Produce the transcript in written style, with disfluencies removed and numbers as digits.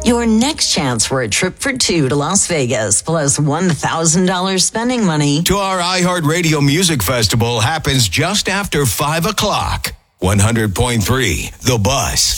Your next chance for a trip for two to Las Vegas plus $1,000 spending money to our iHeartRadio Music Festival happens just after 5 o'clock. 100.3 The Bus.